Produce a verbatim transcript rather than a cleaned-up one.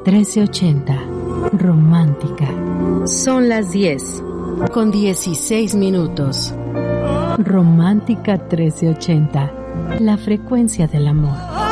trece ochenta. Romántica. Son las diez con dieciséis minutos. Romántica trece ochenta. La frecuencia del amor.